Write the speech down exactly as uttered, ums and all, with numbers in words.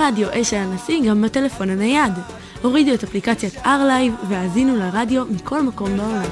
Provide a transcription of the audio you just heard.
רדיו אש הנשיא גם בטלפון הנייד. הורידו את אפליקציית R-Live והאזינו לרדיו מכל מקום בעולם.